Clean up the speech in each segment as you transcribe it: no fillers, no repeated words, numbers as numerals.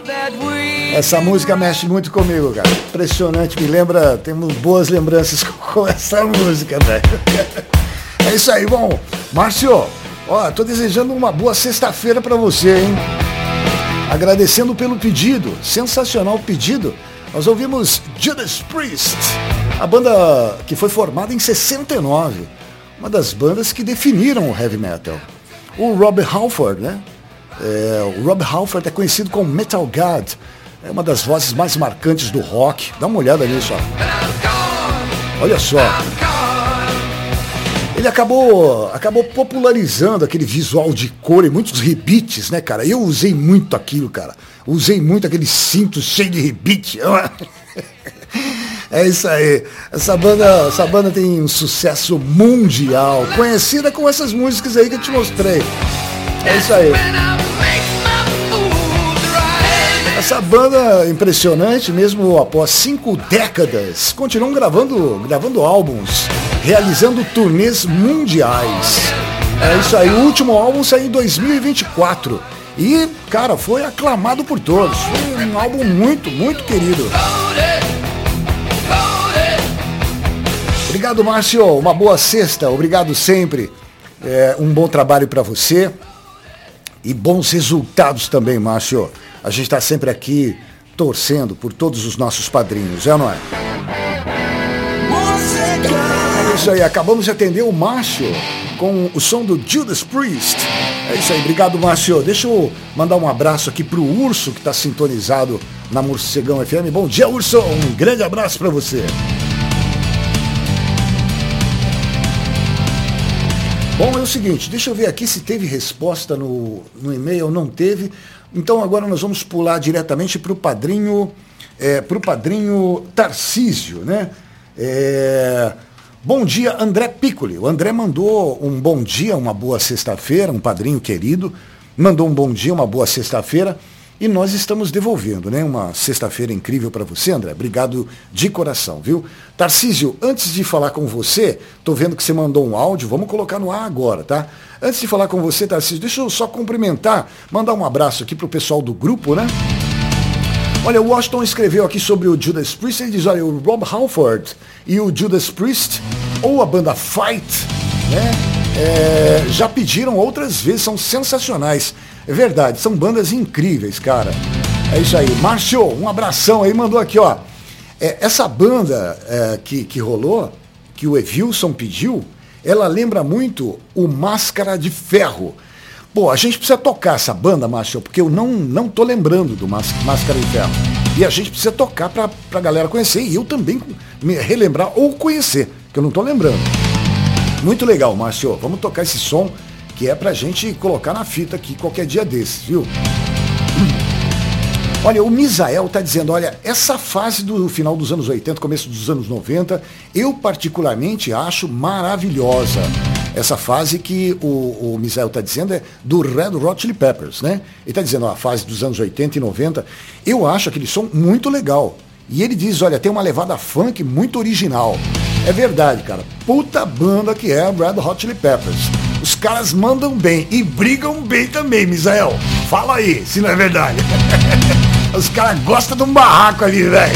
Essa música mexe muito comigo, cara. Impressionante, me lembra, temos boas lembranças com essa música, velho. É isso aí, bom. Márcio, ó, tô desejando uma boa sexta-feira pra você, hein? Agradecendo pelo pedido, sensacional pedido. Nós ouvimos Judas Priest, a banda que foi formada em 69, uma das bandas que definiram o heavy metal. O Rob Halford, né? O Rob Halford é conhecido como Metal God, é uma das vozes mais marcantes do rock. Dá uma olhada nisso, ó. Olha só. Ele acabou popularizando aquele visual de cor e muitos rebites, né, cara? Eu usei muito aquilo, cara. Usei muito aquele cinto cheio de rebite. É isso aí. Essa banda tem um sucesso mundial, conhecida com essas músicas aí que eu te mostrei. É isso aí. Essa banda impressionante, mesmo após 5 décadas, continuam gravando álbuns, realizando turnês mundiais. É isso aí, o último álbum saiu em 2024 e, cara, foi aclamado por todos. Foi um álbum muito, muito querido. Obrigado, Márcio, uma boa sexta, obrigado sempre. Um bom trabalho para você e bons resultados também, Márcio. A gente está sempre aqui torcendo por todos os nossos padrinhos, é ou não é? É isso aí, acabamos de atender o Márcio com o som do Judas Priest. É isso aí, obrigado, Márcio. Deixa eu mandar um abraço aqui pro Urso, que está sintonizado na Morcegão FM. Bom dia, Urso, um grande abraço para você. Bom, é o seguinte, deixa eu ver aqui se teve resposta no e-mail, não teve. Então agora nós vamos pular diretamente para o padrinho Tarcísio, né? Bom dia, André Piccoli. O André mandou um bom dia, uma boa sexta-feira, um padrinho querido, mandou um bom dia, uma boa sexta-feira, e nós estamos devolvendo, né? Uma sexta-feira incrível para você, André. Obrigado de coração, viu? Tarcísio, antes de falar com você, tô vendo que você mandou um áudio, vamos colocar no ar agora, tá? Antes de falar com você, Tarcísio, deixa eu só cumprimentar, mandar um abraço aqui pro pessoal do grupo, né? Olha, o Washington escreveu aqui sobre o Judas Priest, ele diz, olha, o Rob Halford e o Judas Priest, ou a banda Fight, né? Já pediram outras vezes, são sensacionais. É verdade, são bandas incríveis, cara. É isso aí. Márcio, um abração aí, mandou aqui, ó. Essa banda que rolou, que o Evilson pediu, ela lembra muito o Máscara de Ferro. Pô, a gente precisa tocar essa banda, Márcio, porque eu não tô lembrando do Máscara de Ferro. E a gente precisa tocar pra galera conhecer, e eu também me relembrar ou conhecer, que eu não tô lembrando. Muito legal, Márcio. Vamos tocar esse som que é pra gente colocar na fita aqui qualquer dia desses, viu? Olha, o Misael tá dizendo, olha, essa fase do final dos anos 80, começo dos anos 90, eu particularmente acho maravilhosa. Essa fase que o Misael tá dizendo é do Red Hot Chili Peppers, né? Ele tá dizendo, ó, a fase dos anos 80 e 90, eu acho aquele som muito legal. E ele diz, olha, tem uma levada funk muito original. É verdade, cara. Puta banda que é Red Hot Chili Peppers. Os caras mandam bem e brigam bem também, Misael. Fala aí, se não é verdade. Os caras gostam de um barraco ali, velho.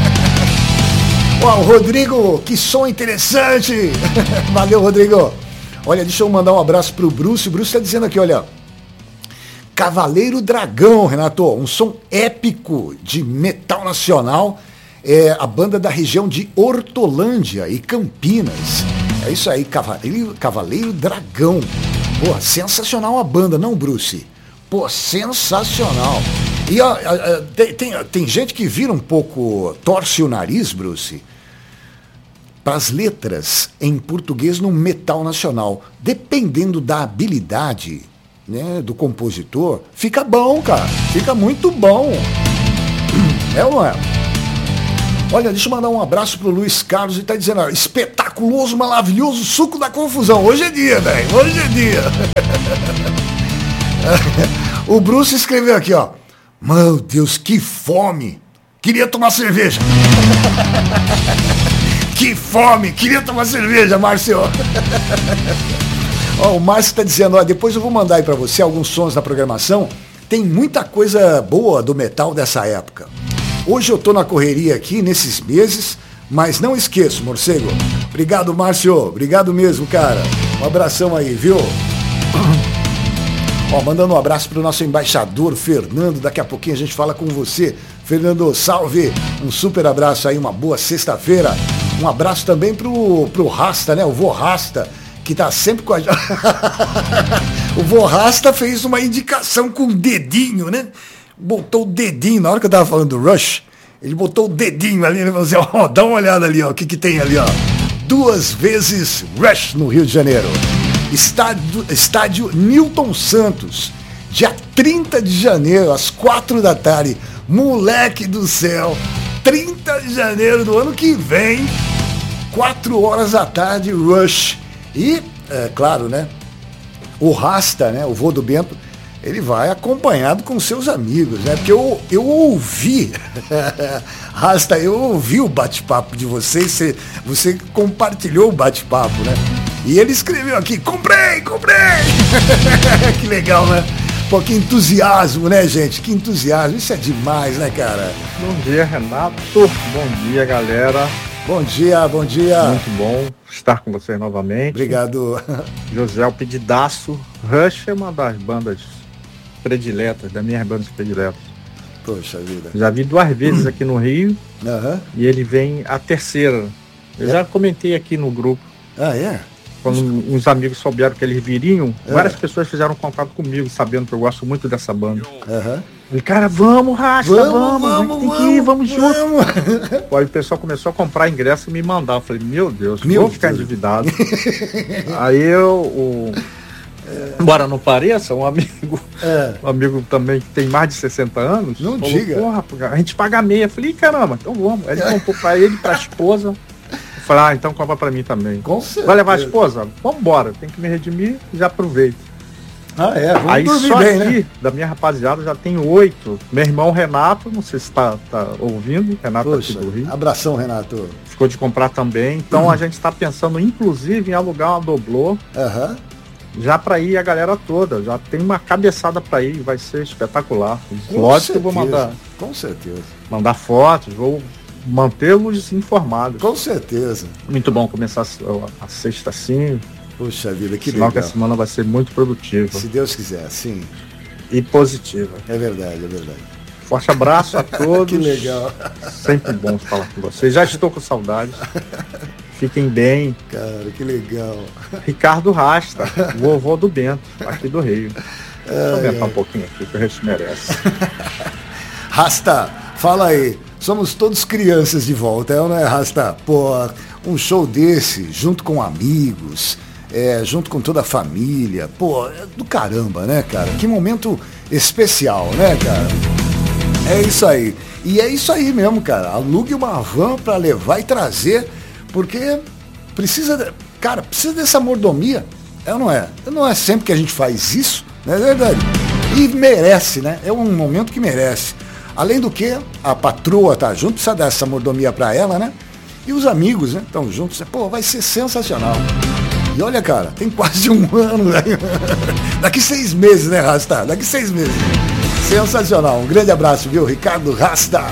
Ó, o Rodrigo, que som interessante. Valeu, Rodrigo. Olha, deixa eu mandar um abraço pro Bruce. O Bruce tá dizendo aqui, olha. Cavaleiro Dragão, Renato. Um som épico de metal nacional. É a banda da região de Hortolândia e Campinas. É isso aí, Cavaleiro Dragão. Pô, sensacional a banda, não, Bruce? Pô, sensacional. E ó, tem gente que vira um pouco, torce o nariz, Bruce, para as letras em português no metal nacional. Dependendo da habilidade, né, do compositor, fica bom, cara. Fica muito bom. É ou não é? Olha, deixa eu mandar um abraço pro Luiz Carlos e tá dizendo, ó, espetaculoso, maravilhoso, suco da confusão. Hoje é dia, velho. Hoje é dia. O Bruce escreveu aqui, ó. Meu Deus, que fome. Queria tomar cerveja. Que fome. Queria tomar cerveja, Márcio. Ó, o Márcio tá dizendo, ó, depois eu vou mandar aí pra você alguns sons da programação tem muita coisa boa do metal dessa época. Hoje eu tô na correria aqui nesses meses, mas não esqueço, Morcego. Obrigado, Márcio. Obrigado mesmo, cara. Um abração aí, viu? Ó, mandando um abraço pro nosso embaixador, Fernando. Daqui a pouquinho a gente fala com você. Fernando, salve. Um super abraço aí, uma boa sexta-feira. Um abraço também pro Rasta, né? O vô Rasta, que tá sempre com a gente. O vô Rasta fez uma indicação com o dedinho, né? Botou o dedinho, na hora que eu tava falando do Rush, ele botou o dedinho ali, ele falou assim, ó, dá uma olhada ali, ó, o que tem ali, ó. 2 vezes Rush no Rio de Janeiro. Estádio Newton Santos, dia 30 de janeiro, às 4 da tarde. Moleque do céu, 30 de janeiro do ano que vem, 4 horas da tarde, Rush. E, é claro, né, o Rasta, né, o vô do Bento, ele vai acompanhado com seus amigos, né? Porque eu ouvi, Rasta, eu ouvi o bate-papo de vocês, você compartilhou o bate-papo, né? E ele escreveu aqui, comprei! Que legal, né? Pô, que entusiasmo, né, gente? Que entusiasmo, isso é demais, né, cara? Bom dia, Renato. Bom dia, galera. Bom dia. Muito bom estar com vocês novamente. Obrigado. José, o pedidaço. Rush é uma das bandas prediletas, das minhas bandas prediletas. Poxa vida. Já vi 2 vezes aqui no Rio, e ele vem a terceira. Eu já comentei aqui no grupo. Ah, é? Quando uns amigos souberam que eles viriam, várias pessoas fizeram contato comigo, sabendo que eu gosto muito dessa banda. E cara, vamos, Rasta, vamos junto. Aí o pessoal começou a comprar ingresso e me mandar. Eu falei, meu Deus, vou ficar endividado. Aí embora não pareça, um amigo também que tem mais de 60 anos, não falou, diga. Porra, a gente paga meia. Eu falei, caramba, então vamos. Aí ele comprou pra ele, pra esposa. Eu falei, então compra pra mim também. Vai levar a esposa? Vambora, tem que me redimir e já aproveito. Vamos aí só bem, aqui, né? da minha rapaziada, já tem 8. Meu irmão Renato, não sei se tá ouvindo, Renato aqui do Rio. Abração, Renato. Ficou de comprar também. Então a gente tá pensando, inclusive, em alugar uma doblô. Já para ir a galera toda, já tem uma cabeçada para ir, vai ser espetacular. Lógico que eu vou mandar. Com certeza. Mandar fotos, vou mantê-los informados. Com certeza. Muito bom começar a sexta assim. Puxa vida, que legal. Sinal que a semana vai ser muito produtiva. Se Deus quiser, sim. E positiva. É verdade. Forte abraço a todos. Que legal. Sempre bom falar com vocês. Já estou com saudades. Fiquem bem. Cara, que legal. Ricardo Rasta, vovô do Bento, aqui do Rio. Deixa eu aumentar um pouquinho aqui, que a gente merece. Rasta, fala aí. Somos todos crianças de volta, não é, Rasta? Pô, um show desse, junto com amigos, junto com toda a família. Pô, é do caramba, né, cara? Que momento especial, né, cara? É isso aí. E é isso aí mesmo, cara. Alugue uma van pra levar e trazer, porque precisa dessa mordomia, não é? Não é sempre que a gente faz isso, não é verdade? E merece, né? É um momento que merece. Além do que, a patroa tá junto, precisa dar essa mordomia pra ela, né? E os amigos, né? Estão juntos. Pô, vai ser sensacional. E olha, cara, tem quase um ano, né? Daqui 6 meses, né, Rasta? Daqui 6 meses. Sensacional. Um grande abraço, viu? Ricardo Rasta.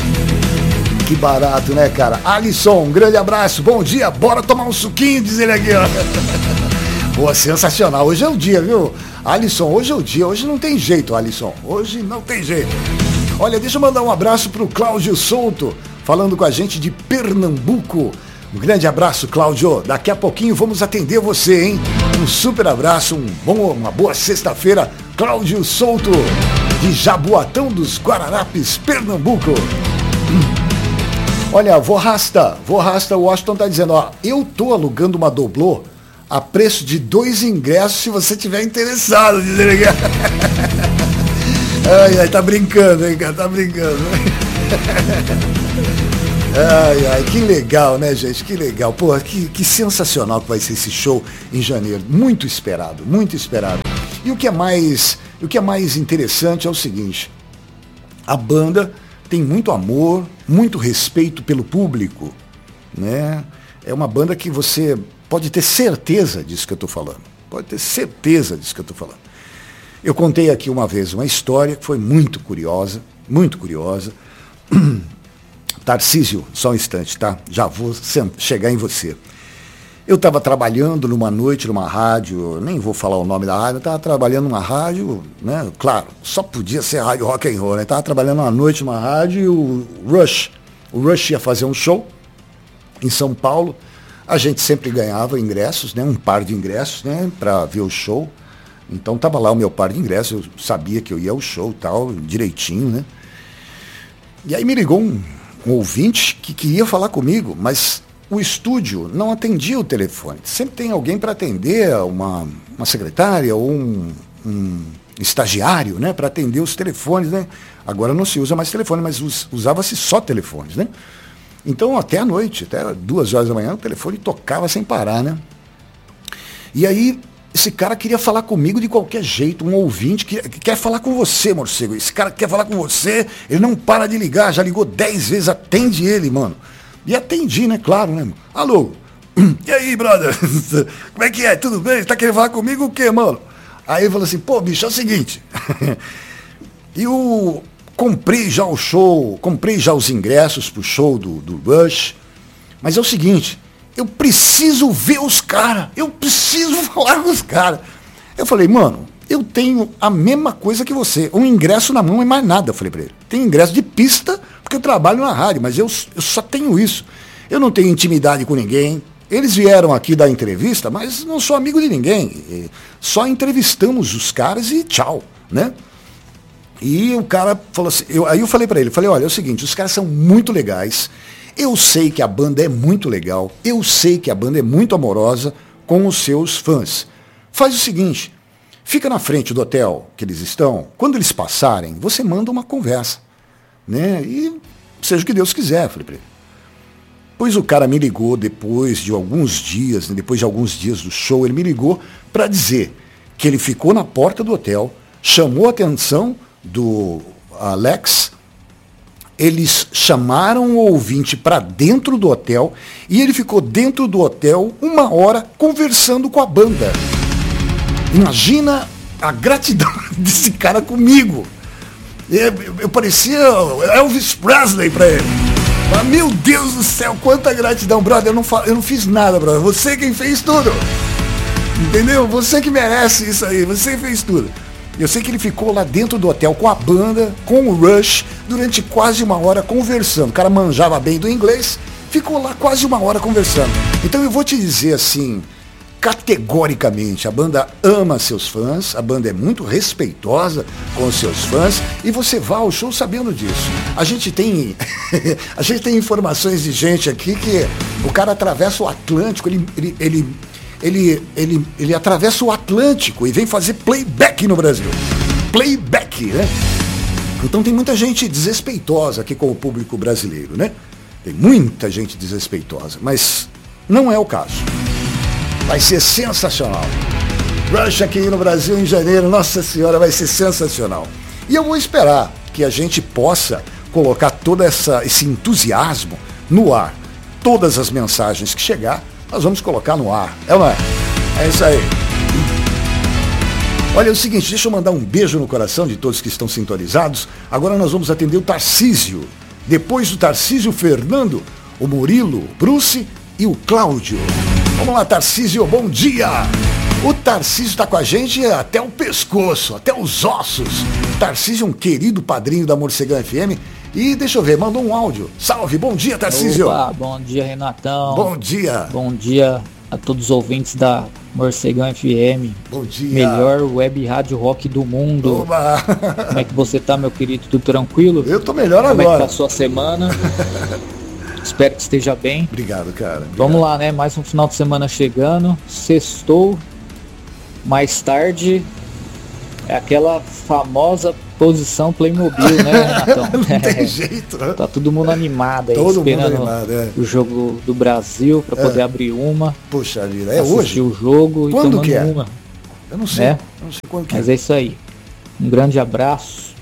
Que barato, né, cara? Alisson, um grande abraço. Bom dia, bora tomar um suquinho, diz ele aqui, ó. Pô, sensacional. Hoje é o dia, viu? Alisson, hoje é o dia. Hoje não tem jeito, Alisson. Hoje não tem jeito. Olha, deixa eu mandar um abraço pro Cláudio Souto, falando com a gente de Pernambuco. Um grande abraço, Cláudio. Daqui a pouquinho vamos atender você, hein? Um super abraço, uma boa sexta-feira. Cláudio Souto, de Jaboatão dos Guararapes, Pernambuco. Olha, Vô Rasta, o Washington tá dizendo, ó, eu tô alugando uma doblô a preço de 2 ingressos se você tiver interessado, diz ele aqui. Ai, tá brincando, hein, cara, tá brincando. Ai, que legal, né, gente, que legal. Pô, que sensacional que vai ser esse show em janeiro. Muito esperado, muito esperado. E o que é mais interessante é o seguinte, a banda tem muito amor, muito respeito pelo público, né? É uma banda que você pode ter certeza disso que eu tô falando. Pode ter certeza disso que eu tô falando. Eu contei aqui uma vez uma história que foi muito curiosa. Tarcísio, só um instante, tá? Já vou chegar em você. Eu estava trabalhando numa noite, numa rádio, nem vou falar o nome da rádio, eu estava trabalhando numa rádio, né? Claro, só podia ser rádio rock and roll, né? Estava trabalhando uma noite numa rádio e o Rush ia fazer um show em São Paulo. A gente sempre ganhava ingressos, né? Um par de ingressos, né? Para ver o show. Então estava lá o meu par de ingressos, eu sabia que eu ia ao show e tal, direitinho, né? E aí me ligou um ouvinte que queria falar comigo, mas o estúdio não atendia o telefone. Sempre tem alguém para atender, uma secretária ou um estagiário, né, para atender os telefones, né? Agora não se usa mais telefone, mas usava-se só telefones, né? Então até a noite, até 2 horas da manhã, o telefone tocava sem parar, né? E aí esse cara queria falar comigo de qualquer jeito, um ouvinte que quer falar com você, morcego. Esse cara quer falar com você, ele não para de ligar, já ligou 10 vezes, atende ele, mano. E atendi, né? Claro, né? Alô? E aí, brother? Como é que é? Tudo bem? Tá querendo falar comigo o quê, mano? Aí ele falou assim, pô, bicho, é o seguinte. Eu comprei já o show, comprei já os ingressos pro show do Rush. Mas é o seguinte, eu preciso ver os caras. Eu preciso falar com os caras. Eu falei, mano, eu tenho a mesma coisa que você. Um ingresso na mão e mais nada, eu falei pra ele. Tem ingresso de pista, porque eu trabalho na rádio, mas eu só tenho isso. Eu não tenho intimidade com ninguém. Eles vieram aqui dar entrevista, mas não sou amigo de ninguém. Só entrevistamos os caras e tchau, né? E o cara falou assim, aí eu falei pra ele, olha, é o seguinte, os caras são muito legais, eu sei que a banda é muito legal, eu sei que a banda é muito amorosa com os seus fãs. Faz o seguinte, fica na frente do hotel que eles estão, quando eles passarem, você manda uma conversa, né? E seja o que Deus quiser, falei pra ele. Pois o cara me ligou depois de alguns dias do show, ele me ligou para dizer que ele ficou na porta do hotel, chamou a atenção do Alex, eles chamaram o ouvinte para dentro do hotel e ele ficou dentro do hotel 1 hora conversando com a banda. Imagina a gratidão desse cara comigo. Eu parecia Elvis Presley para ele. Mas, meu Deus do céu, quanta gratidão, brother. Eu não fiz nada, brother. Você quem fez tudo. Entendeu? Você que merece isso aí. Você fez tudo. Eu sei que ele ficou lá dentro do hotel com a banda, com o Rush, durante quase 1 hora conversando. O cara manjava bem do inglês, ficou lá quase 1 hora conversando. Então eu vou te dizer assim, categoricamente, a banda ama seus fãs, a banda é muito respeitosa com os seus fãs e você vai ao show sabendo disso. A gente tem informações de gente aqui que o cara atravessa o Atlântico, ele atravessa o Atlântico e vem fazer playback no Brasil. Playback, né? Então tem muita gente desrespeitosa aqui com o público brasileiro, né? Tem muita gente desrespeitosa, mas não é o caso. Vai ser sensacional. Rush aqui no Brasil em janeiro, nossa senhora, vai ser sensacional. E eu vou esperar que a gente possa colocar todo esse entusiasmo no ar. Todas as mensagens que chegar, nós vamos colocar no ar. É ou não é? É isso aí. Olha, é o seguinte, deixa eu mandar um beijo no coração de todos que estão sintonizados. Agora nós vamos atender o Tarcísio. Depois do Tarcísio, o Fernando, o Murilo, o Bruce e o Cláudio. Vamos lá, Tarcísio, bom dia! O Tarcísio está com a gente até o pescoço, até os ossos. Tarcísio é um querido padrinho da Morcegão FM. E deixa eu ver, mandou um áudio. Salve, bom dia, Tarcísio. Opa, bom dia, Renatão. Bom dia. Bom dia a todos os ouvintes da Morcegão FM. Bom dia. Melhor web rádio rock do mundo. Oba. Como é que você tá, meu querido? Tudo tranquilo? Eu tô melhor agora. Como é que tá a sua semana? Espero que esteja bem. Obrigado, cara. Obrigado. Vamos lá, né? Mais um final de semana chegando. Sextou. Mais tarde é aquela famosa posição Playmobil, né, Renatão? Não tem jeito, né? Tá todo mundo animado aí, todo esperando mundo animado, o jogo do Brasil para poder abrir uma. Puxa vida, é hoje? Assistir o jogo quando e tomando que é? uma. Eu não sei, né? Eu não sei quando que Mas é. É isso aí. Um grande abraço.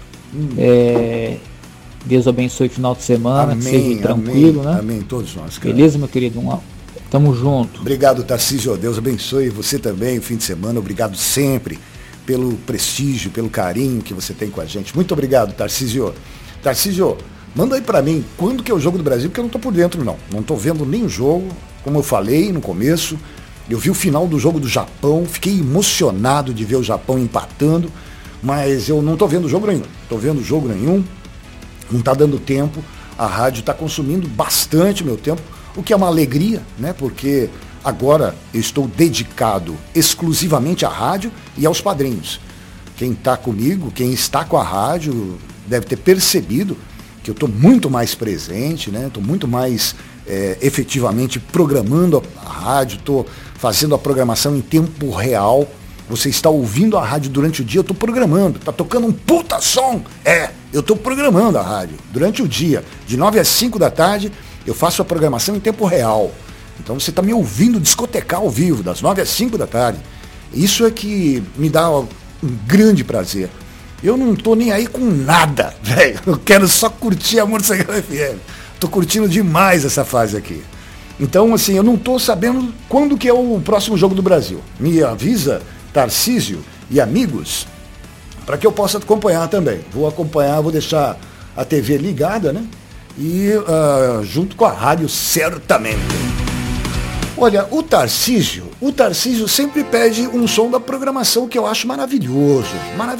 Deus abençoe o final de semana, amém, que seja tranquilo, amém, né? Amém, todos nós, cara. Beleza, meu querido? Tamo junto. Obrigado, Tarcísio. Deus abençoe você também, o fim de semana. Obrigado sempre pelo prestígio, pelo carinho que você tem com a gente. Muito obrigado, Tarcísio. Tarcísio, manda aí pra mim, quando que é o Jogo do Brasil, porque eu não tô por dentro, não. Não tô vendo nem o jogo, como eu falei no começo. Eu vi o final do jogo do Japão, fiquei emocionado de ver o Japão empatando, mas eu não tô vendo jogo nenhum. Não tá dando tempo. A rádio está consumindo bastante meu tempo, o que é uma alegria, né? Porque agora eu estou dedicado exclusivamente à rádio e aos padrinhos. Quem está comigo, quem está com a rádio, deve ter percebido que eu estou muito mais presente, né? Estou muito mais efetivamente programando a rádio, estou fazendo a programação em tempo real. Você está ouvindo a rádio durante o dia, eu estou programando, está tocando um puta som. Eu estou programando a rádio durante o dia, de 9 às 5 da tarde, eu faço a programação em tempo real. Então você está me ouvindo discotecar ao vivo, das 9 às 5 da tarde. Isso é que me dá um grande prazer. Eu não estou nem aí com nada, velho. Eu quero só curtir a Morcegão FM. Estou curtindo demais essa fase aqui. Então, assim, eu não estou sabendo quando que é o próximo Jogo do Brasil. Me avisa, Tarcísio e amigos, para que eu possa acompanhar também. Vou acompanhar, vou deixar a TV ligada, né? E junto com a rádio, certamente. Olha, o Tarcísio sempre pede um som da programação que eu acho maravilhoso.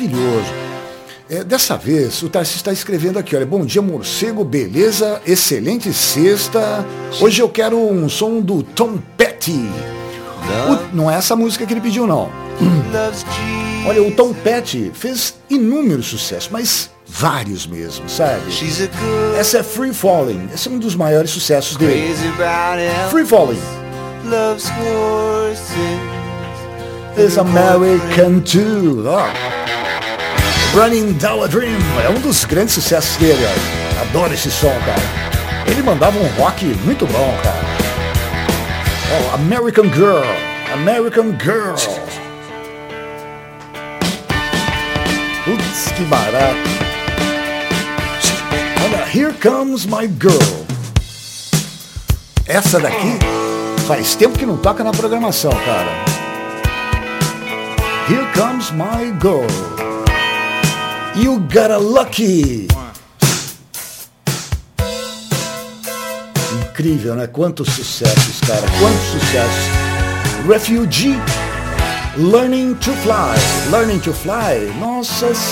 Dessa vez, o Tarcísio está escrevendo aqui, olha, bom dia, morcego, beleza, excelente sexta. Hoje eu quero um som do Tom Petty. Não é essa música que ele pediu, não. Olha, o Tom Petty fez inúmeros sucessos, mas vários mesmo, sabe? Essa é Free Falling, esse é um dos maiores sucessos dele. Free Falling. Is American too. Running Down a Dream é um dos grandes sucessos dele, ó. Adoro esse som, cara. Ele mandava um rock muito bom, cara. American Girl. Putz, que barato. Olha, Here Comes My Girl. Essa daqui faz tempo que não toca na programação, cara. Here Comes My Girl. You Got a Lucky. Incrível, né? Quantos sucessos, cara. Quantos sucessos. Refugee. Learning to Fly. Nossa